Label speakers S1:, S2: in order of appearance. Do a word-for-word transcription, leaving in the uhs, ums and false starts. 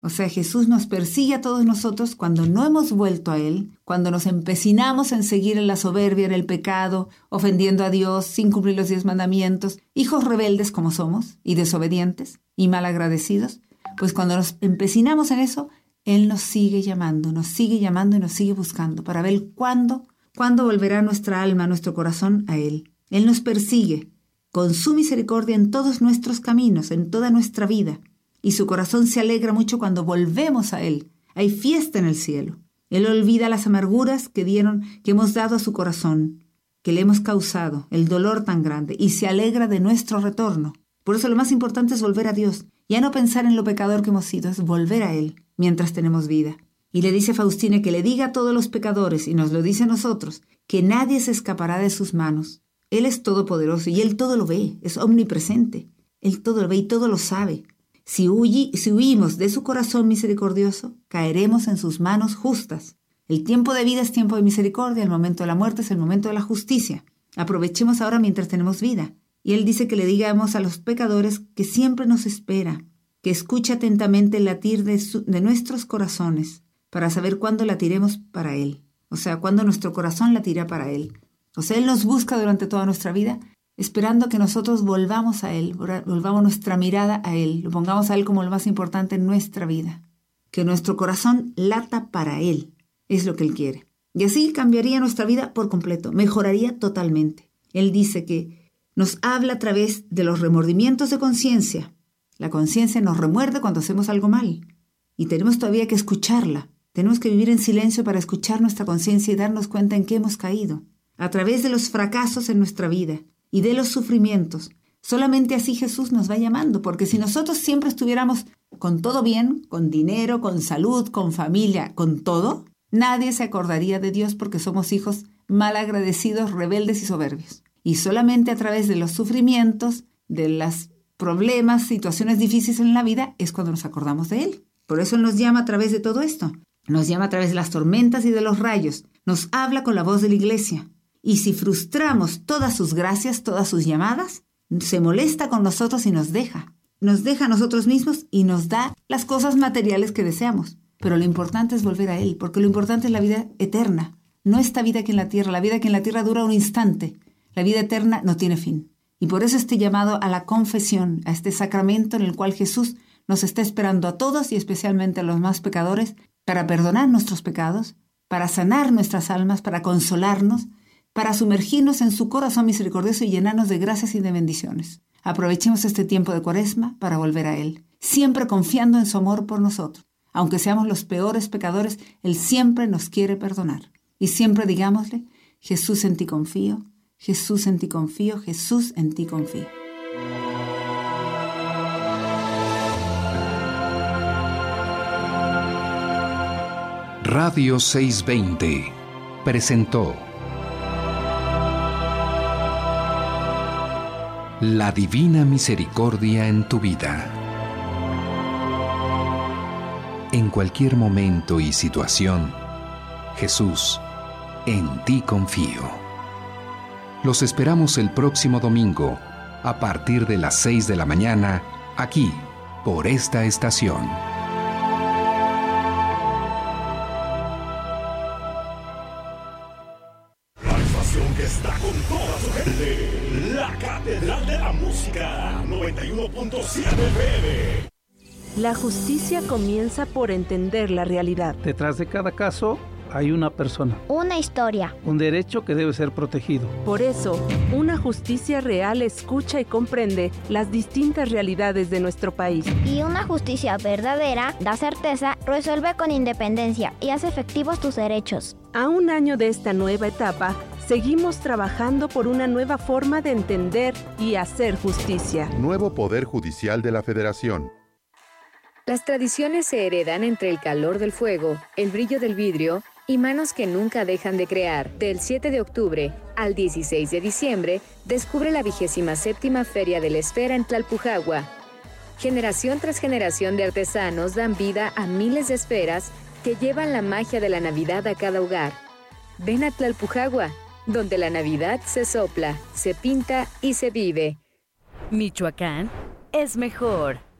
S1: O sea, Jesús nos persigue a todos nosotros cuando no hemos vuelto a Él, cuando nos empecinamos en seguir en la soberbia, en el pecado, ofendiendo a Dios, sin cumplir los diez mandamientos, hijos rebeldes como somos, y desobedientes, y malagradecidos. Pues cuando nos empecinamos en eso, Él nos sigue llamando, nos sigue llamando y nos sigue buscando para ver cuándo, cuándo volverá nuestra alma, nuestro corazón a Él. Él nos persigue con su misericordia en todos nuestros caminos, en toda nuestra vida. Y su corazón se alegra mucho cuando volvemos a Él. Hay fiesta en el cielo. Él olvida las amarguras que dieron, que hemos dado a su corazón, que le hemos causado, el dolor tan grande, y se alegra de nuestro retorno. Por eso lo más importante es volver a Dios. Ya no pensar en lo pecador que hemos sido, es volver a Él mientras tenemos vida. Y le dice a Faustina que le diga a todos los pecadores, y nos lo dice a nosotros, que nadie se escapará de sus manos. Él es todopoderoso y Él todo lo ve, es omnipresente. Él todo lo ve y todo lo sabe. Si, huyi, si huimos de su corazón misericordioso, caeremos en sus manos justas. El tiempo de vida es tiempo de misericordia, el momento de la muerte es el momento de la justicia. Aprovechemos ahora mientras tenemos vida. Y Él dice que le digamos a los pecadores que siempre nos espera, que escuche atentamente el latir de, su, de nuestros corazones para saber cuándo latiremos para Él. O sea, cuándo nuestro corazón latirá para Él. O sea, Él nos busca durante toda nuestra vida, esperando que nosotros volvamos a Él, volvamos nuestra mirada a Él, lo pongamos a Él como lo más importante en nuestra vida. Que nuestro corazón lata para Él, es lo que Él quiere. Y así cambiaría nuestra vida por completo, mejoraría totalmente. Él dice que nos habla a través de los remordimientos de conciencia. La conciencia nos remuerde cuando hacemos algo mal y tenemos todavía que escucharla. Tenemos que vivir en silencio para escuchar nuestra conciencia y darnos cuenta en qué hemos caído. A través de los fracasos en nuestra vida y de los sufrimientos. Solamente así Jesús nos va llamando, porque si nosotros siempre estuviéramos con todo bien, con dinero, con salud, con familia, con todo, nadie se acordaría de Dios porque somos hijos malagradecidos, rebeldes y soberbios. Y solamente a través de los sufrimientos, de los problemas, situaciones difíciles en la vida, es cuando nos acordamos de Él. Por eso Él nos llama a través de todo esto. Nos llama a través de las tormentas y de los rayos. Nos habla con la voz de la iglesia. Y si frustramos todas sus gracias, todas sus llamadas, se molesta con nosotros y nos deja. Nos deja a nosotros mismos y nos da las cosas materiales que deseamos. Pero lo importante es volver a Él, porque lo importante es la vida eterna. No esta vida aquí en la tierra. La vida aquí en la tierra dura un instante. La vida eterna no tiene fin. Y por eso este llamado a la confesión, a este sacramento en el cual Jesús nos está esperando a todos y especialmente a los más pecadores para perdonar nuestros pecados, para sanar nuestras almas, para consolarnos, para sumergirnos en su corazón misericordioso y llenarnos de gracias y de bendiciones. Aprovechemos este tiempo de Cuaresma para volver a Él, siempre confiando en su amor por nosotros. Aunque seamos los peores pecadores, Él siempre nos quiere perdonar. Y siempre digámosle, Jesús, en ti confío, Jesús, en ti confío, Jesús, en ti confío.
S2: Radio seiscientos veinte presentó La Divina Misericordia en tu vida. En cualquier momento y situación, Jesús, en ti confío. Los esperamos el próximo domingo, a partir de las seis de la mañana, aquí, por esta estación.
S3: La estación que está con toda su gente, la Catedral de la Música, noventa y uno punto siete F M.
S4: La justicia comienza por entender la realidad.
S5: Detrás de cada caso hay una persona.
S6: Una historia.
S5: Un derecho que debe ser protegido.
S4: Por eso, una justicia real escucha y comprende las distintas realidades de nuestro país.
S6: Y una justicia verdadera da certeza, resuelve con independencia y hace efectivos tus derechos.
S4: A un año de esta nueva etapa, seguimos trabajando por una nueva forma de entender y hacer justicia.
S7: Nuevo Poder Judicial de la Federación.
S8: Las tradiciones se heredan entre el calor del fuego, el brillo del vidrio y manos que nunca dejan de crear. Del siete de octubre al dieciséis de diciembre, descubre la vigésima séptima Feria de la Esfera en Tlalpujagua. Generación tras generación de artesanos dan vida a miles de esferas que llevan la magia de la Navidad a cada hogar. Ven a Tlalpujagua, donde la Navidad se sopla, se pinta y se vive.
S9: Michoacán es mejor.